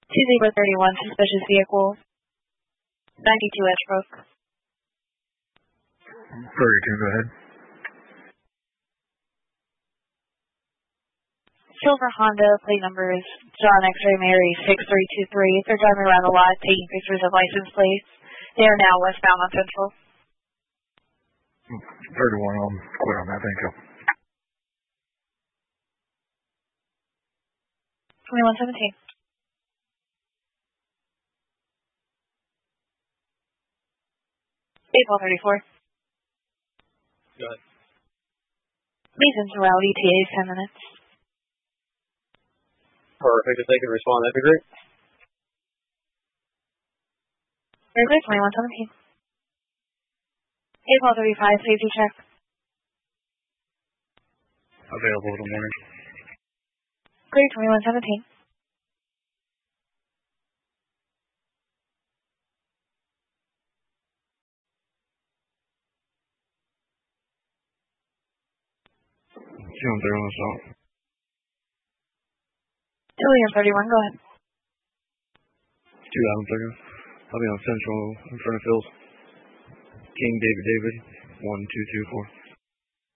Zebra 31, suspicious vehicle. 92 Edgebrook. 32, go ahead. Silver Honda, plate number is John X-Ray Mary 6323. They're driving around the lot, taking pictures of license plates. They are now westbound on Central. 31, I'll quit on that, thank you. 2117. 34. Go ahead. Mason Terrell, ETA is 10 minutes. Perfect. If they can respond, that'd be great. Very good. 2117. 35, safety check. Available in the morning. Great. 2117. June 31, assault. William 31, go ahead. 2 Adam seconds. I'll be on Central in front of Phil's. King David 1224.